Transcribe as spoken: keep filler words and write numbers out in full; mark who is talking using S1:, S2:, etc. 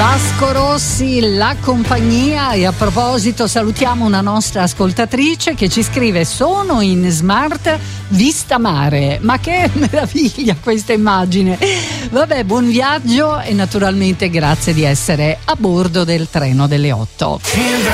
S1: Vasco Rossi, la compagnia. E a proposito salutiamo una nostra ascoltatrice che ci scrive: sono in Smart Vista Mare. Ma che meraviglia questa immagine. Vabbè, buon viaggio e naturalmente grazie di essere a bordo del treno delle otto.